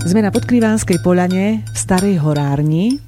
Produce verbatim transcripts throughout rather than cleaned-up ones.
Sme na Podkrivánskej poľane v Starej horárni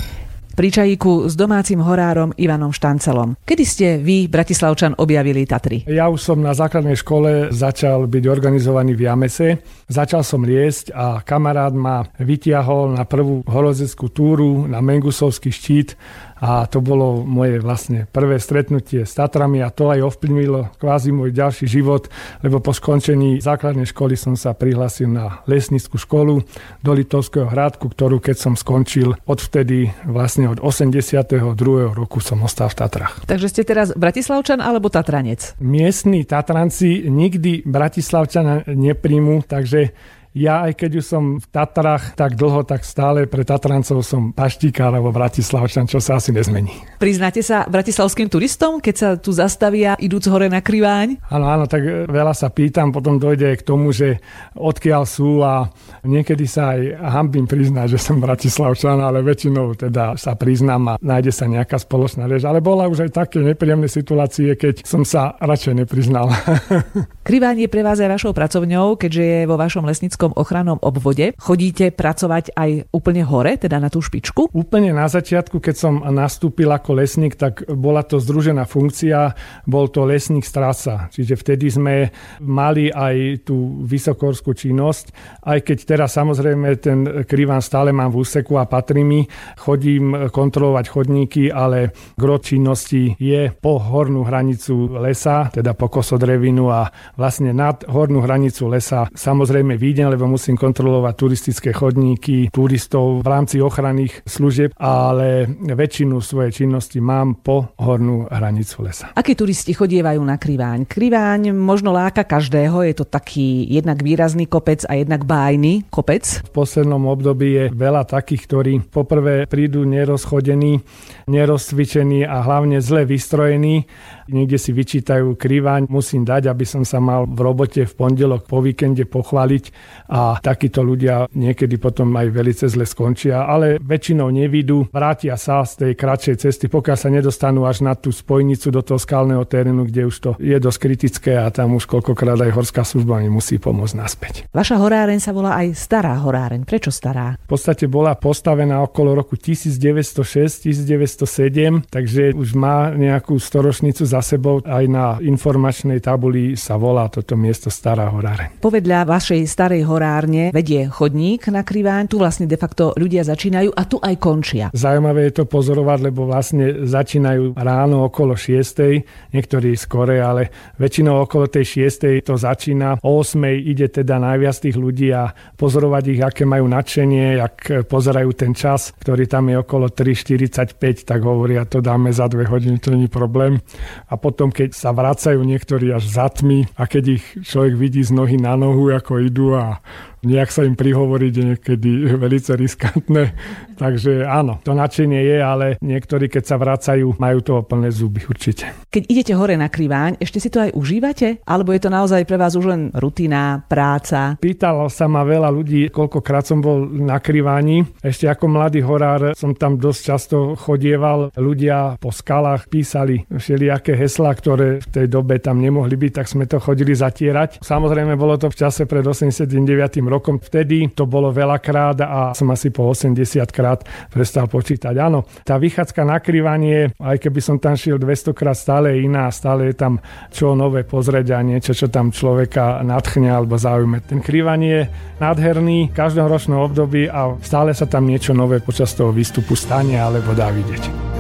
pri čajíku s domácim horárom Ivanom Štancelom. Kedy ste vy, Bratislavčan, objavili Tatry? Ja už som na základnej škole začal byť organizovaný v Jamese. Začal som liesť a kamarát ma vytiahol na prvú horolezeckú túru na Mengusovský štít a to bolo moje vlastne prvé stretnutie s Tatrami a to aj ovplyvnilo kvázi môj ďalší život, lebo po skončení základnej školy som sa prihlásil na lesnícku školu do Liptovského Hrádku, ktorú keď som skončil, odvtedy vlastne od osemdesiateho druhého roku som ostal v Tatrách. Takže ste teraz Bratislavčan alebo Tatranec? Miestni Tatranci nikdy Bratislavčana nepríjmu, takže ja, aj keď už som v Tatrách tak dlho, tak stále pre Tatrancov som paštíkár alebo Bratislavčan, čo sa asi nezmení. Priznáte sa bratislavským turistom, keď sa tu zastavia idúc hore na Kriváň? Áno, áno, tak veľa sa pýtam, potom dojde k tomu, že odkiaľ sú a niekedy sa aj hanbím priznať, že som Bratislavčan, ale väčšinou teda sa priznám a nájde sa nejaká spoločná reč. Ale bola už aj také nepríjemné situácie, keď som sa radšej nepriznal. Kriváň je pre vás aj vašou pracovňou, keďže je vo vašom lesníckom ochrannom obvode. Chodíte pracovať aj úplne hore, teda na tú špičku? Úplne na začiatku, keď som nastúpil ako lesník, tak bola to združená funkcia, bol to lesník strážca. Čiže vtedy sme mali aj tú vysokohorskú činnosť, aj keď teraz samozrejme ten Kriváň stále mám v úseku a patrí mi, chodím kontrolovať chodníky, ale gro činnosti je po hornú hranicu lesa, teda po kosodrevinu a vlastne nad hornú hranicu lesa samozrejme výjdem, lebo musím kontrolovať turistické chodníky, turistov v rámci ochranných služieb, ale väčšinu svojej činnosti mám po hornú hranicu lesa. Akí turisti chodievajú na Kriváň? Kriváň možno láka každého, je to taký jednak výrazný kopec a jednak bájny kopec. V poslednom období je veľa takých, ktorí poprvé prídu nerozchodení, nerozcvičení a hlavne zle vystrojení. Niekde si vyčítajú Kriváň, musím dať, aby som sa mal v robote v pondelok po víkende pochváliť a takíto ľudia niekedy potom aj velice zle skončia, ale väčšinou nevidú, vrátia sa z tej kratšej cesty, pokiaľ sa nedostanú až na tú spojnicu do toho skalného terénu, kde už to je dosť kritické a tam už koľkokrát aj horská služba mi musí pomôcť naspäť. Vaša horáreň sa volá aj Stará horáreň. Prečo stará? V podstate bola postavená okolo roku devätnásťstošesť devätnásťstosedem, takže už má nejakú storočnicu za sebou. Aj na informačnej tabuli sa volá toto miesto Stará horáreň. Povedľa vašej starej horárne vedie chodník na Kriváň, tu vlastne de facto ľudia začínajú a tu aj končia. Zaujímavé je to pozorovať, lebo vlastne začínajú ráno okolo šiestej, niektorí skore, ale väčšinou okolo tej šiestej to začína. O ôsmej ide teda najviac tých ľudí a pozorovať ich, aké majú nadšenie, jak pozerajú ten čas, ktorý tam je okolo tri štyridsaťpäť, tak hovoria, to dáme za dve hodiny, to nie je problém. A potom, keď sa vracajú niektorí až za tmy a keď ich človek vidí z nohy na nohu, ako idú a nejak sa im prihovoriť je niekedy veľmi riskantné. Takže áno, to nadšenie je, ale niektorí, keď sa vracajú, majú toho plné zuby určite. Keď idete hore na Kriváň, ešte si to aj užívate? Alebo je to naozaj pre vás už len rutina, práca? Pýtalo sa ma veľa ľudí, koľkokrát som bol na Kriváni. Ešte ako mladý horár som tam dosť často chodieval. Ľudia po skalách písali všelijaké heslá, ktoré v tej dobe tam nemohli byť, tak sme to chodili zatierať. Samozrejme, bolo to v čase pred osemdesiatdeväť rokom. Vtedy to bolo veľakrát a som asi po osemdesiat krát prestal počítať. Áno, tá vychádzka na Krivanie, aj keby som tam šiel dvesto krát, stále je iná, stále je tam čo nové pozrieť a niečo, čo tam človeka nadchne alebo zaujme. Ten Kriváň je nádherný v každom ročnom období a stále sa tam niečo nové počas toho výstupu stane alebo dá vidieť.